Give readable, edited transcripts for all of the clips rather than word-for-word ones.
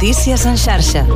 Notícies en xarxa.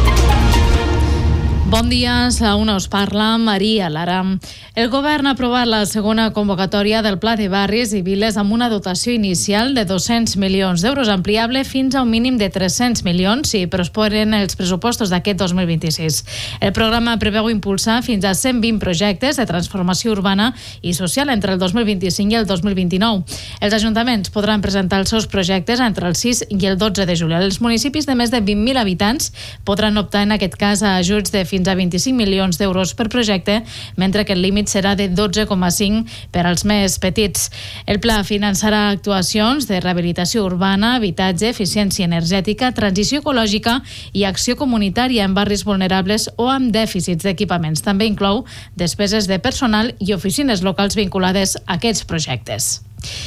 Bon dia, a una us parla Maria Lara. El govern ha aprovat la segona convocatòria del Pla de Barris i Viles amb una dotació inicial de 200 milions d'euros, ampliable fins a un mínim de 300 milions si prosporen els pressupostos d'aquest 2026. El programa preveu impulsar fins a 120 projectes de transformació urbana i social entre el 2025 i el 2029. Els ajuntaments podran presentar els seus projectes entre el 6 i el 12 de juliol. Els municipis de més de 20.000 habitants podran optar en aquest cas a ajuts de fins a 25 milions d'euros per projecte, mentre que el límit serà de 12,5 per als més petits. El pla finançarà actuacions de rehabilitació urbana, habitatge, eficiència energètica, transició ecològica i acció comunitària en barris vulnerables o amb dèficits d'equipaments. També inclou despeses de personal i oficines locals vinculades a aquests projectes.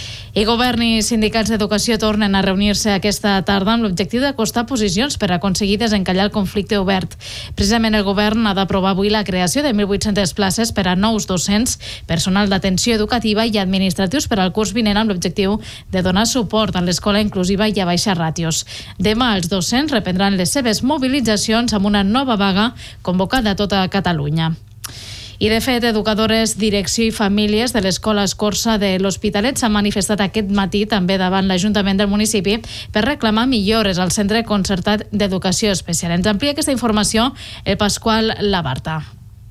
I govern i sindicats d'educació tornen a reunir-se aquesta tarda amb l'objectiu d'acostar posicions per aconseguir desencallar el conflicte obert. Precisament el govern ha d'aprovar avui la creació de 1.800 places per a nous docents, personal d'atenció educativa i administratius per al curs vinent amb l'objectiu de donar suport a l'escola inclusiva i a baixar ràtios. Demà els docents reprendran les seves mobilitzacions amb una nova vaga convocada a tota Catalunya. I de fet, educadores, direcció i famílies de l'Escola Escorça de l'Hospitalet s'han manifestat aquest matí també davant l'Ajuntament del municipi per reclamar millores al Centre Concertat d'Educació Especial. Ens amplia aquesta informació el Pasqual Labarta.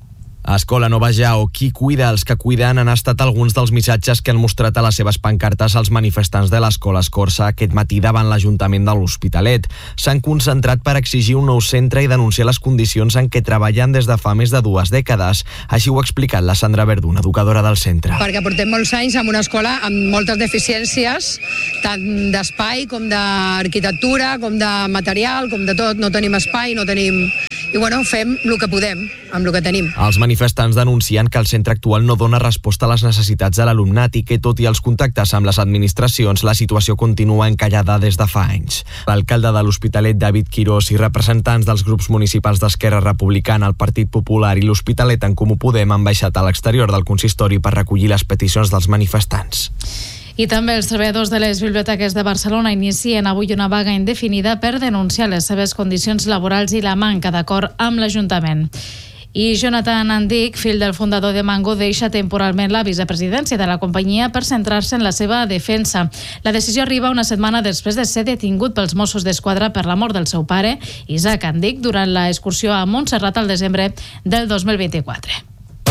Escola Nova Ja o Qui cuida els que cuiden han estat alguns dels missatges que han mostrat a les seves pancartes els manifestants de l'Escola Escorça aquest matí davant l'Ajuntament de l'Hospitalet. S'han concentrat per exigir un nou centre i denunciar les condicions en què treballen des de fa més de 2 dècades. Així ho ha explicat la Sandra Verdun, educadora del centre. Perquè portem molts anys en una escola amb moltes deficiències, tant d'espai com d'arquitectura, com de material, com de tot. No tenim espai, no tenim... I bueno, fem el que podem, amb el que tenim. Els manifestants denuncien que el centre actual no dona resposta a les necessitats de l'alumnat i que, tot i els contactes amb les administracions, la situació continua encallada des de fa anys. L'alcalde de l'Hospitalet, David Quirós, i representants dels grups municipals d'Esquerra Republicana, el Partit Popular i l'Hospitalet en Comú Podem han baixat a l'exterior del consistori per recollir les peticions dels manifestants. I també els treballadors de les biblioteques de Barcelona inicien avui una vaga indefinida per denunciar les seves condicions laborals i la manca d'acord amb l'Ajuntament. I Jonathan Andic, fill del fundador de Mango, deixa temporalment la vicepresidència de la companyia per centrar-se en la seva defensa. La decisió arriba una setmana després de ser detingut pels Mossos d'Esquadra per la mort del seu pare, Isaac Andic, durant l'excursió a Montserrat al desembre del 2024.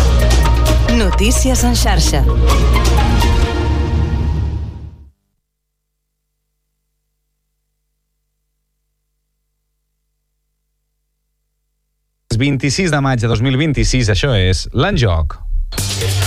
Notícies en xarxa. El 26 de maig de 2026, això és l'En Joc.